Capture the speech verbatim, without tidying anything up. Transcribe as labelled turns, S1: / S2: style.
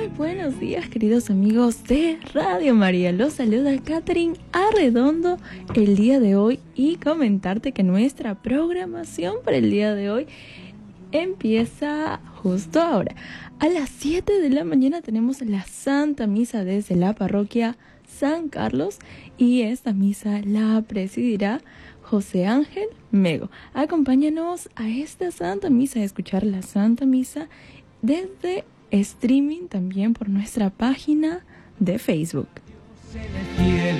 S1: Muy buenos días, queridos amigos de Radio María. Los saluda Catherine Arredondo el día de hoy y comentarte que nuestra programación para el día de hoy empieza justo ahora. A las siete de la mañana tenemos la Santa Misa desde la parroquia San Carlos y esta misa la presidirá José Ángel Mego. Acompáñanos a esta Santa Misa, a escuchar la Santa Misa desde streaming también por nuestra página de Facebook.